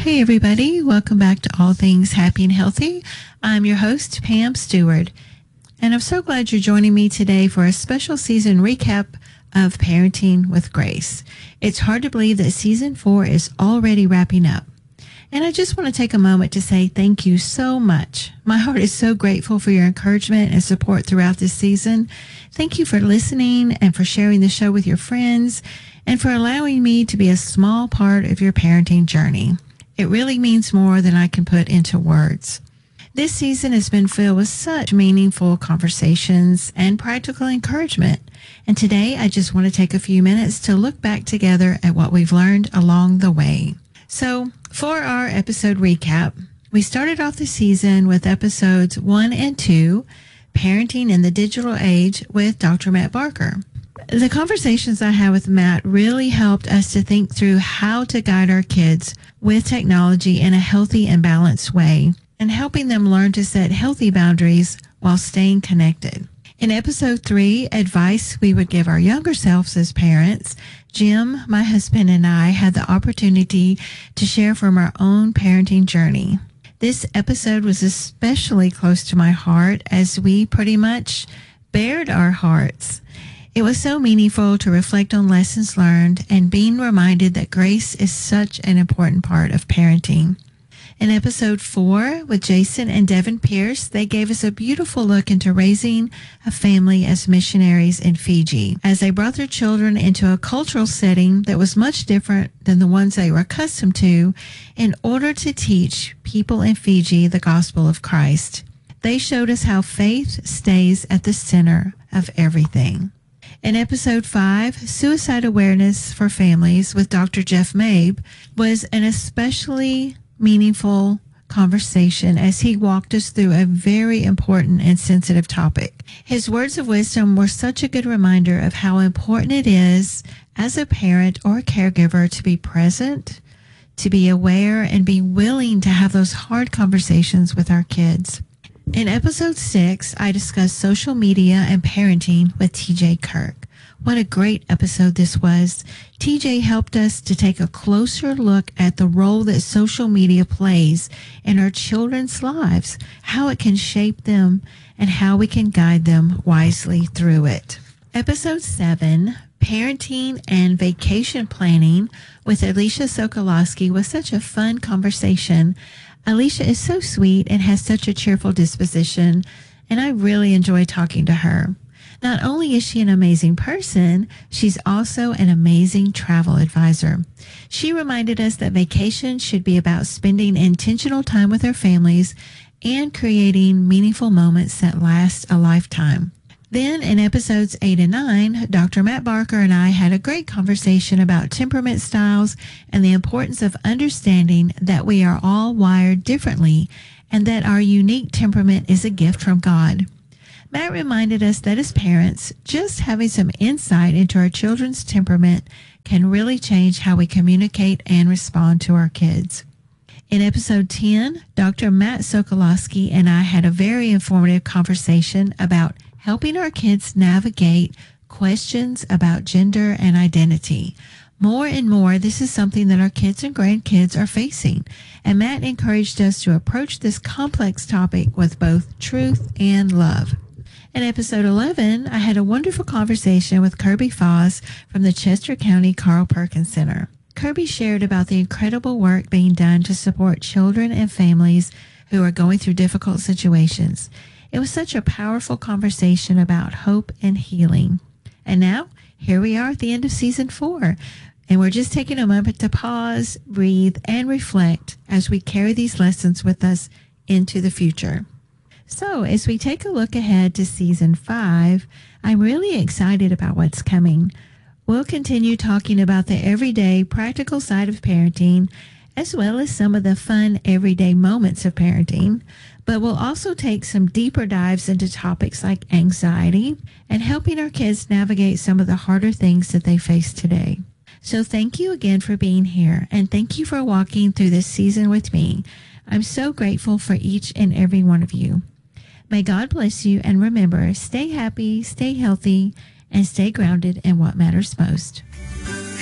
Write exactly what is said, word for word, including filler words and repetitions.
Hey everybody, welcome back to All Things Happy and Healthy. I'm your host, Pam Stewart, and I'm so glad you're joining me today for a special season recap of Parenting with Grace. It's hard to believe that season four is already wrapping up. And I just want to take a moment to say thank you so much. My heart is so grateful for your encouragement and support throughout this season. Thank you for listening and for sharing the show with your friends and for allowing me to be a small part of your parenting journey. It really means more than I can put into words. This season has been filled with such meaningful conversations and practical encouragement. And today I just want to take a few minutes to look back together at what we've learned along the way. So for our episode recap, we started off the season with episodes one and two, Parenting in the Digital Age with Doctor Matt Barker. The conversations I had with Matt really helped us to think through how to guide our kids with technology in a healthy and balanced way, and helping them learn to set healthy boundaries while staying connected. In episode three, advice we would give our younger selves as parents, Jim, my husband, and I had the opportunity to share from our own parenting journey. This episode was especially close to my heart as we pretty much bared our hearts. It was so meaningful to reflect on lessons learned and being reminded that grace is such an important part of parenting. In episode four, with Jason and Devin Pierce, they gave us a beautiful look into raising a family as missionaries in Fiji, as they brought their children into a cultural setting that was much different than the ones they were accustomed to in order to teach people in Fiji the gospel of Christ. They showed us how faith stays at the center of everything. In episode five, Suicide Awareness for Families with Doctor Jeff Mabe was an especially meaningful conversation as he walked us through a very important and sensitive topic. His words of wisdom were such a good reminder of how important it is as a parent or a caregiver to be present, to be aware, and be willing to have those hard conversations with our kids. In episode six, I discussed social media and parenting with T J Kirk. What a great episode this was. T J helped us to take a closer look at the role that social media plays in our children's lives, how it can shape them, and how we can guide them wisely through it. Episode seven, Parenting and Vacation Planning with Alicia Sokolowski was such a fun conversation. Alicia is so sweet and has such a cheerful disposition, and I really enjoy talking to her. Not only is she an amazing person, she's also an amazing travel advisor. She reminded us that vacation should be about spending intentional time with our families and creating meaningful moments that last a lifetime. Then in episodes eight and nine, Doctor Matt Barker and I had a great conversation about temperament styles and the importance of understanding that we are all wired differently and that our unique temperament is a gift from God. Matt reminded us that as parents, just having some insight into our children's temperament can really change how we communicate and respond to our kids. In episode ten, Doctor Matt Sokolowski and I had a very informative conversation about helping our kids navigate questions about gender and identity. More and more, this is something that our kids and grandkids are facing, and Matt encouraged us to approach this complex topic with both truth and love. In episode eleven, I had a wonderful conversation with Kirby Foss from the Chester County Carl Perkins Center. Kirby shared about the incredible work being done to support children and families who are going through difficult situations. It was such a powerful conversation about hope and healing. And now, here we are at the end of season four, and we're just taking a moment to pause, breathe, and reflect as we carry these lessons with us into the future. So, as we take a look ahead to season five, I'm really excited about what's coming. We'll continue talking about the everyday, practical side of parenting, as well as some of the fun, everyday moments of parenting. But we'll also take some deeper dives into topics like anxiety and helping our kids navigate some of the harder things that they face today. So thank you again for being here, and thank you for walking through this season with me. I'm so grateful for each and every one of you. May God bless you, and remember, stay happy, stay healthy, and stay grounded in what matters most.